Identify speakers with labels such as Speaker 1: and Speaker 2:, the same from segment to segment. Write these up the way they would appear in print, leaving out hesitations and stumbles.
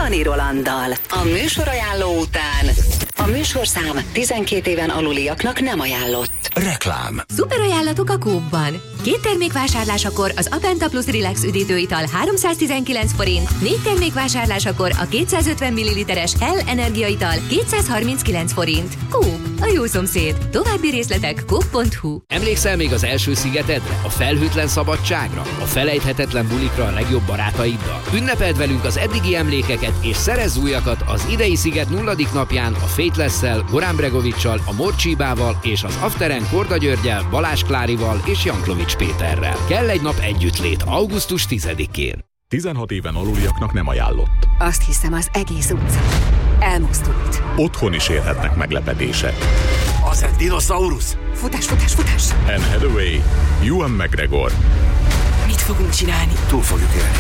Speaker 1: Dani Rolanddal. A műsorajánló után a műsorszám 12 éven aluliaknak nem ajánlott.
Speaker 2: Reklám.
Speaker 3: Szuper ajánlatok a Coop-ban. 2 termékvásárlásakor az Apenta Plus Relax üdítőital 319 forint, 4 termékvásárlásakor a 250 ml-es Hell energiaital 239 forint. Coop, a jó szomszéd. További részletek coop.hu.
Speaker 4: Emlékszel még az első szigetedre? A felhőtlen szabadságra? A felejthetetlen bulikra a legjobb barátaiddal? Ünnepeld velünk az eddigi emlékeket és szerezz újakat az idei sziget 0. napján a Faithless-szel, Goran Bregovic-sal, a Morcsibával és az Afteren Korda Györgyel, Balázs Klárival és Janklovics Péterrel. Kell egy nap együttlét augusztus 10-én.
Speaker 5: 16 éven aluliaknak nem ajánlott.
Speaker 1: Azt hiszem, az egész utca elmozdult.
Speaker 5: Otthon is érhetnek meglepetések.
Speaker 2: Az egy dinoszaurusz?
Speaker 1: Futás, futás, futás!
Speaker 5: Anne Hathaway, Ewan McGregor.
Speaker 1: Mit fogunk csinálni?
Speaker 2: Túl fogjuk élni.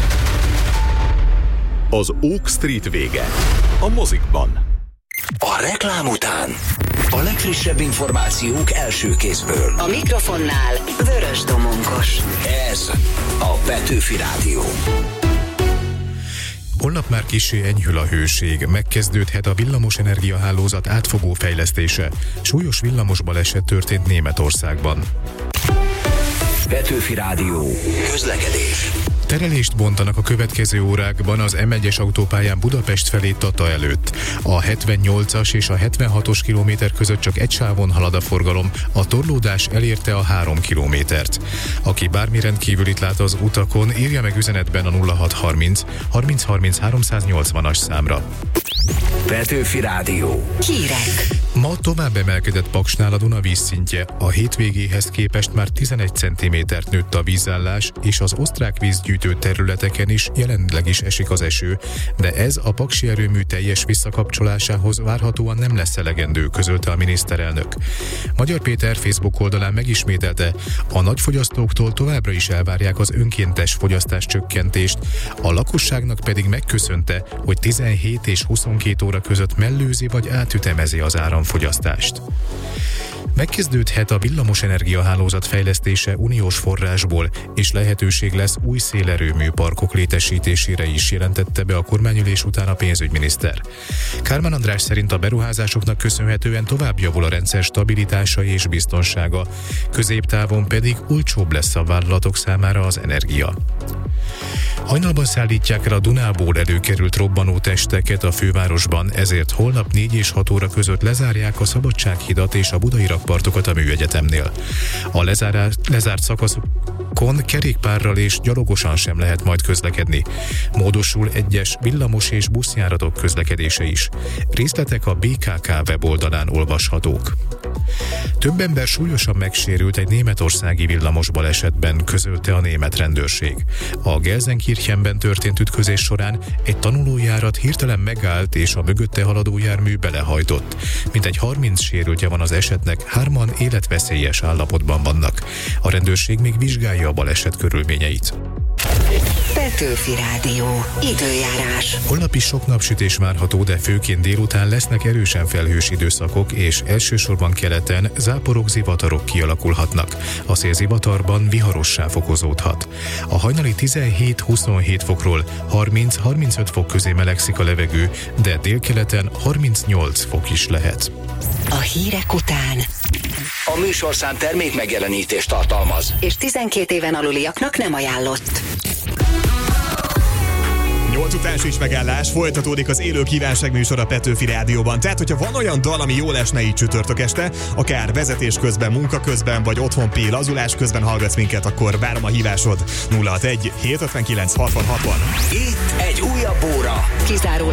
Speaker 5: Az Oak Street vége. A mozikban.
Speaker 2: A reklám után a legfrissebb információk első kézből.
Speaker 1: A mikrofonnál Vörös Domonkos.
Speaker 2: Ez a Petőfi Rádió.
Speaker 6: Holnap már kissé enyhül a hőség, megkezdődhet a villamosenergia hálózat átfogó fejlesztése. Súlyos villamos baleset történt Németországban.
Speaker 2: Petőfi Rádió. Közlekedés.
Speaker 6: Terelést bontanak a következő órákban az M1-es autópályán Budapest felé Tata előtt. A 78-as és a 76-os kilométer között csak egy sávon halad a forgalom, a torlódás elérte a 3 kilométert. Aki bármi rendkívülit lát az utakon, írja meg üzenetben a 0630 30 30 380-as számra.
Speaker 2: Petőfi Rádió.
Speaker 1: Hírek.
Speaker 6: Ma tovább emelkedett Paksnál a Duna vízszintje, a hétvégéhez képest már 11 cm-t nőtt a vízállás, és az osztrák vízgyűjtő területeken is jelenleg is esik az eső, de ez a paksi erőmű teljes visszakapcsolásához várhatóan nem lesz elegendő, közölte a miniszterelnök. Magyar Péter Facebook oldalán megismételte, a nagyfogyasztóktól továbbra is elvárják az önkéntes fogyasztás csökkentést, a lakosságnak pedig megköszönte, hogy 17 és 22 óra között mellőzi vagy átütemezi az áramfogyasztást. Megkezdődhet a villamosenergia hálózat fejlesztése uniós forrásból, és lehetőség lesz új szélerőmű parkok létesítésére is, jelentette be a kormányülés után a pénzügyminiszter. Kármán András szerint a beruházásoknak köszönhetően tovább javul a rendszer stabilitása és biztonsága, középtávon pedig olcsóbb lesz a vállalatok számára az energia. Hajnalban szállítják el a Dunából előkerült robbanó testeket a fővárosban, ezért holnap 4 és 6 óra között lezárják a Szabadsághidat és a budai rakpartokat a Műegyetemnél. A lezárt szakaszokon kerékpárral és gyalogosan sem lehet majd közlekedni. Módosul egyes villamos és buszjáratok közlekedése is. Részletek a BKK weboldalán olvashatók. Több ember súlyosan megsérült egy németországi villamos balesetben, közölte a német rendőrség. A Gelsenkirchenben történt ütközés során egy tanulójárat hirtelen megállt, és a mögötte haladó jármű belehajtott. Mintegy 30 sérültje van az esetnek, 3-an életveszélyes állapotban vannak. A rendőrség még vizsgálja a baleset körülményeit.
Speaker 1: Petőfi Rádió. Időjárás.
Speaker 6: Holnap is sok napsütés várható, de főként délután lesznek erősen felhős időszakok, és elsősorban keleten záporok, zivatarok kialakulhatnak. A szélzivatarban viharossá fokozódhat. A hajnali 17-27 fokról 30-35 fok közé melegszik a levegő, de délkeleten 38 fok is lehet.
Speaker 1: A hírek után
Speaker 2: A műsorszám termék megjelenítést tartalmaz.
Speaker 1: és 12 éven aluliaknak nem ajánlott.
Speaker 7: 8 után is megállás, folytatódik az élő kívánságműsor a Petőfi Rádióban. Tehát, hogyha van olyan dal, ami jól esne így csütörtök este, akár vezetés közben, munka közben, vagy otthon lazulás közben hallgatsz minket, akkor várom a hívásod. 061 759 60 60.
Speaker 2: Itt egy újabb óra.
Speaker 1: Kizárólag